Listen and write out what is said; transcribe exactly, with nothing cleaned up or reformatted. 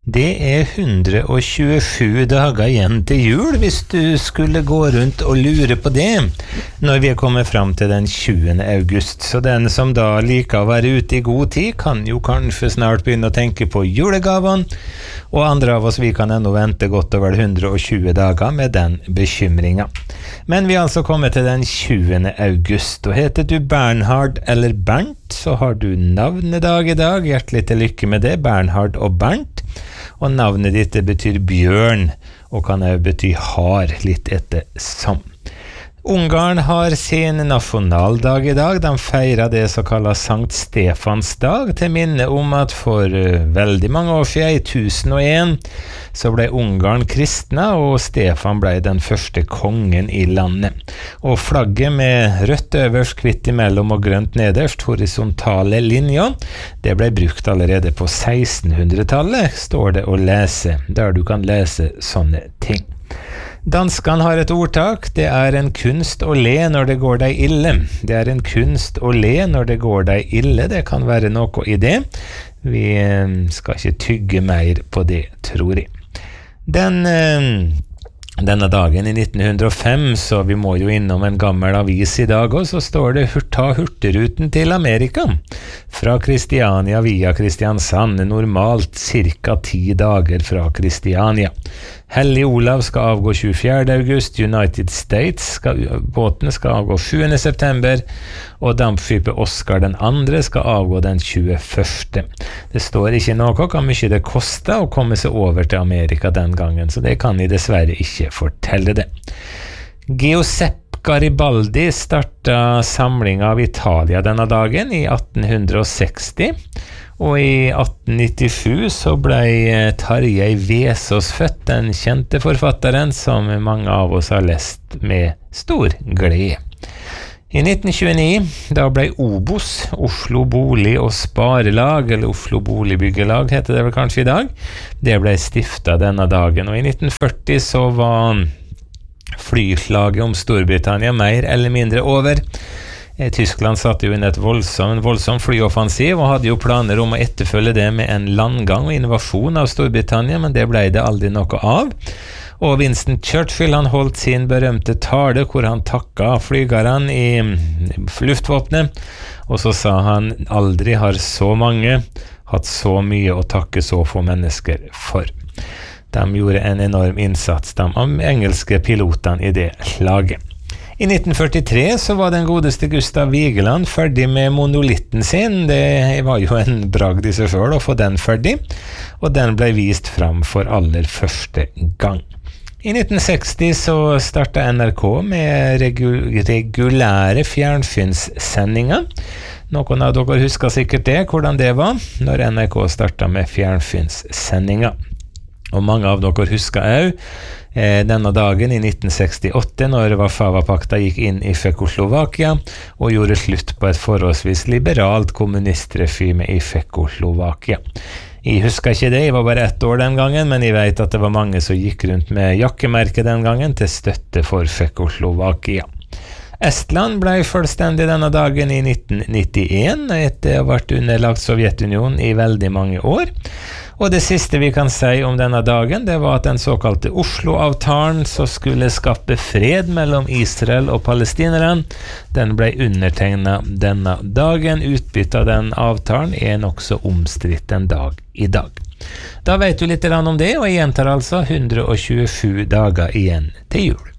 Det er hundre og tjuesju dager igjen til jul, hvis du skulle gå rundt og lure på det, når vi er kommet frem til den tjuende august. Så den som da liker å være ute i god tid, kan jo kanskje snart begynne å tenke på julegavene, og andre av oss vi kan ennå vente godt over hundre og tjue dager med den bekymringen. Men vi er altså kommet til den tjuende august, og heter du Bernhard eller Bernt, så har du navnedag i dag. Hjertelig til lykke med det, Bernhard og Bernt. Og navnet ditt betyr bjørn, og kan også bety har, litt etter som. Ungarn har sin nasjonaldag i dag. De feirer det som kalles Sankt Stefans dag, til minne om at for uh, veldig mange år siden, i tusen og en, så ble Ungarn kristne, og Stefan ble den første kongen i landet. Og flagget med rødt øverst, hvitt imellom og grønt nederst, horisontale linjer, det ble brukt allerede på sekstenhundretallet, står det å lese, der du kan lese sånne ting. Danskene har et ordtak, det er en kunst å le når det går deg ille. Det er en kunst å le når det går deg ille, det kan være noe i det. Vi skal ikke tygge mer på det, tror jeg. Den, denne dagen i nitten hundre og fem, så vi må jo innom en gammel avis i dag, og så står det «Ta hurtigruten til Amerika». Fra Kristiania via Kristiansand, normalt cirka ti dager fra Kristiania. Hellig Olav skal avgå tjuefjerde august, United States, skal, båten skal avgå sjuende september, og dampskipet Oscar den andre skal avgå den tjueførste. Det står ikke noe hvor mye det koster å komme seg over til Amerika den gangen, så det kan jeg dessverre ikke fortelle det. Giuseppe Garibaldi startet samlingen av Italia denne dagen i atten seksti, og i atten nittisju så ble Tarjei Vesaas født, den kjente forfatteren som mange av oss har lest med stor glede. I nitten tjueni, da ble Obos, Oslo Bolig- og Sparelag, eller Oslo Boligbyggelag heter det vel kanskje i dag, det ble stiftet denne dagen, og i nitten førti så var flyslaget om Storbritannia mer eller mindre over. Tyskland satte jo inn et voldsom, en voldsom flyoffensiv og hadde jo planer om å etterfølge det med en landgang og invasjon av Storbritannia, men det ble det aldri noe av. Og Winston Churchill han holdt sin berømte tale hvor han takket flygerne i luftvåpenet, og så sa han aldri har så mange hatt så mye å takke så få mennesker for. De gjorde en enorm innsats, de engelske pilotene i det slaget. I nitten førtitre så var den godeste Gustav Vigeland ferdig med monolitten sin. Det var jo en bragd i seg selv å få den ferdig, og den ble vist fram for aller første gang. I nitten seksti så startet N R K med regu- regulære fjernsynssendinger. Noen av dere husker sikkert det, hvordan det var, når N R K startet med fjernsynssendinger. Og mange av dere husker også eh, denne dagen i nitten sekstiåtte, når Warszawapakta gikk inn i Tsjekkoslovakia og gjorde slutt på et forholdsvis liberalt kommunistregime i Tsjekkoslovakia. Jeg husker ikke det, jeg var bare ett år den gangen, men jeg vet at det var mange som gikk rundt med jakkemerke den gangen til støtte for Tsjekkoslovakia. Estland ble fullstendig denne dagen i nitten nittien, etter å ha vært underlagt Sovjetunionen i veldig mange år. Og det siste vi kan si om denne dagen, det var at den såkalte Oslo-avtalen som skulle skape fred mellom Israel og palestinerne, den ble undertegnet denne dagen. Utbyttet av den avtalen er nok så omstridt en dag i dag. Da vet du litt om det, og jeg gjentar altså hundre og tjuesju dager igjen til jul.